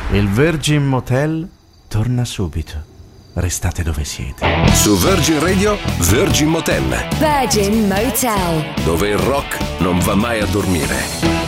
Il Virgin Motel torna subito. Restate dove siete. Su Virgin Radio, Virgin Motel. Virgin Motel. Dove il rock non va mai a dormire.